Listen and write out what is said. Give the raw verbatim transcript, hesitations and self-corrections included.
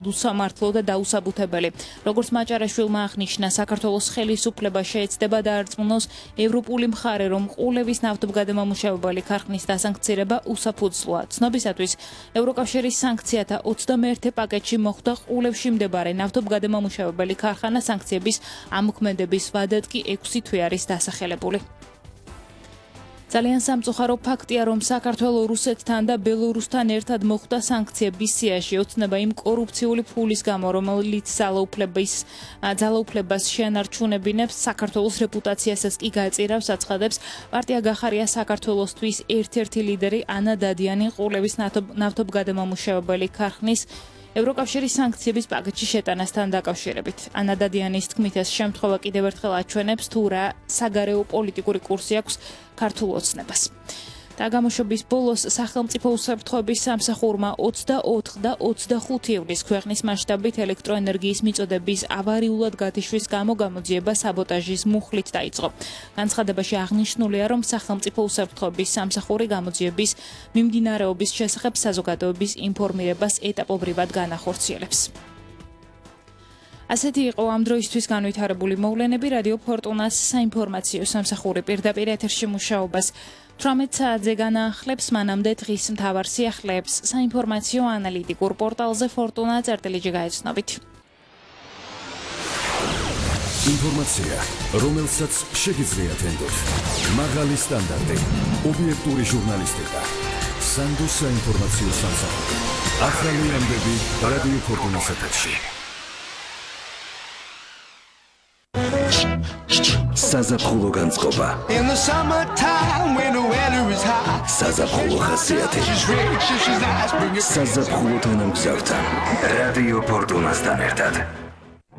უსამართლო და დაუსაბუთებელი. Როგორც მაჭარაშვილმა აღნიშნა, საქართველოს ხელისუფლება შეეცდება დაარწმუნოს ევროპული მხარე, რომ ყულევის ნავთობგადამამუშავებელი ქარხნის დასანქცირება უსაფუძვლოა. ცნობისათვის, ევროკავშირის სანქციათა ოცდამეერთე პაკეტში მოხვდა ყულევში მდებარე ნავთობგადამამუშავებელი ქარხანა სანქციების ამოქმედების ვადად კი ექვსი თვე არის დასახელებული. ძალიან სამწუხარო ფაქტია, რომ საქართველოს რუსეთთან და ბელორუსთან ერთად მოხვდა სანქციების სიაში, ოცნება იმ კორუფციული ფულის გამო, რომელიც ძალაუფლების ძალაუფლებას შეანარჩუნებინებს, საქართველოს რეპუტაციასაც კი გაეწირავს, აცხადებს პარტია გახარია საქართველოსთვის ერთ-ერთი ლიდერი ანა დადიანი ყულევის ნავთობგადამამუშავებელი ქარხნის ევროკავშირის სანქციების პაკეტში შეტანასთან დაკავშირებით. ანა დადიანის თქმით, ეს შემთხვევა კიდევ ერთხელ აჩვენებს თუ რა საგარეო პოლიტიკური კურსი აქვს ქართულ ოცნებას. და გამოშვების ბოლოს სახელმწიფო უსაფრთხოების სამსახურმა ოცდაოთხ და ოცდახუთი ივლისს ქვეყნის მასშტაბით ელექტროენერგიის მიწოდების ავარიულად გათიშვის გამო გამოძიება საბოტაჟის მუხლით დაიწყო. განცხადებაში აღნიშნულია, რომ სახელმწიფო უსაფრთხოების სამსახური გამოძიების მიმდინარეობის შესახებ საზოგადოების ინფორმირებას ეტაპობრივად განახორციელებს. ასეთი იყო ამ დროისთვის განვითარებული მოვლენები. რადიო ფორტუნას საინფორმაციო სამსახური პირდაპირ ეთერში მუშაობას თვრამეტ საათზე განაახლებს, მანამდე დღის მთავარ სიახლეებს საინფორმაციო ანალიტიკურ პორტალზე ფორტუნა წერტილიჯი გაეცნობით. ინფორმაცია, რომელსაც შეგიძლიათ ენდოთ. მაღალი სტანდარტი, ობიექტური ჟურნალისტიკა. სანდოს საინფორმაციო სამსახური. ახალი ამბები რადიო ფორტუნას ეთერში. საზაფხულო განწყობა. საზაფხულო ხასიათი. საზაფხულო თანამგზავრთან. რადიო ფორტუნასთან ერთად.